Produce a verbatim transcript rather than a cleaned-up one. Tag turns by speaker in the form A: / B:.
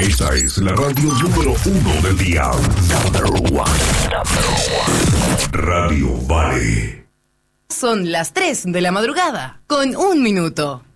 A: Esta es la radio número uno del día. Number one. Number one. Radio Vale.
B: Son las tres de la madrugada, con un minuto.